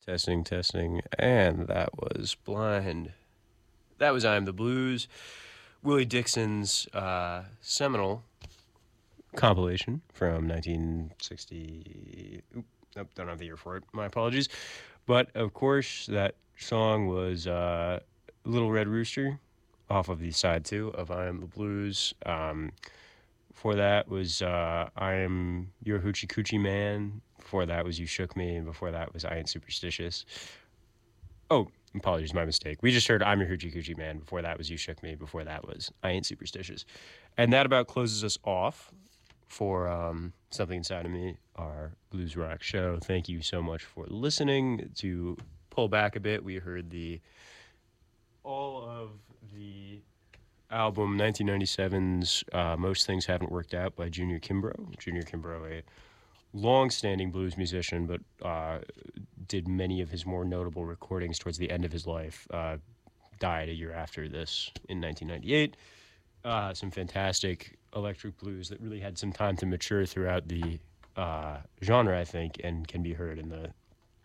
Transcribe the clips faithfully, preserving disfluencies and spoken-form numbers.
Testing, testing, and that was Blind. That was I Am the Blues, Willie Dixon's uh, seminal compilation from nineteen sixty. Oop, nope, don't have the year for it. My apologies. But, of course, that song was uh, Little Red Rooster off of the side two of I Am the Blues. Um, before that was uh, I Am Your Hoochie Coochie Man. Before that was You Shook Me, and before that was I Ain't Superstitious. Oh, apologies, my mistake. We just heard I'm Your Hoochie Coochie Man. Before that was You Shook Me. Before that was I Ain't Superstitious. And that about closes us off for um, Something Inside of Me, our blues rock show. Thank you so much for listening. To pull back a bit, we heard the all of the album nineteen ninety-seven's uh, Most Things Haven't Worked Out by Junior Kimbrough. Junior Kimbrough, a long-standing blues musician, but uh, did many of his more notable recordings towards the end of his life. Uh, died a year after this in nineteen ninety-eight. Uh, some fantastic electric blues that really had some time to mature throughout the uh, genre, I think, and can be heard in the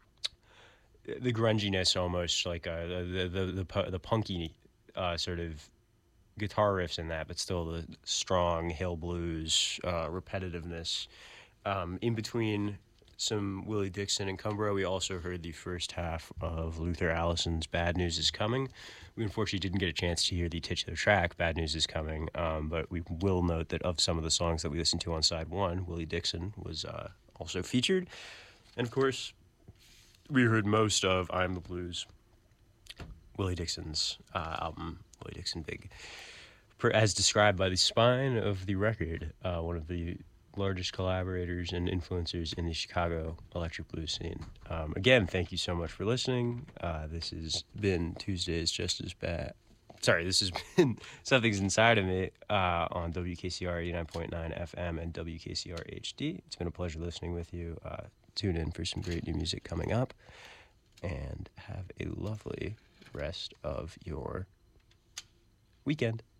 the grunginess almost, like uh, the, the the the punky uh, sort of guitar riffs in that, but still the strong hill blues uh, repetitiveness. Um, in between some Willie Dixon and Cumbro, we also heard the first half of Luther Allison's Bad News Is Coming. We unfortunately didn't get a chance to hear the titular track, Bad News Is Coming, um, but we will note that of some of the songs that we listened to on side one, Willie Dixon was uh, also featured. And of course, we heard most of I'm the Blues, Willie Dixon's uh, album, Willie Dixon Big, per, as described by the spine of the record, uh, one of the largest collaborators and influencers in the Chicago electric blues scene. Um, again, thank you so much for listening. Uh, this has been Tuesdays Just As Bad. Sorry, this has been Something's Inside of Me uh, on W K C R eighty-nine point nine F M and W K C R H D. It's been a pleasure listening with you. Uh, tune in for some great new music coming up, and have a lovely rest of your weekend.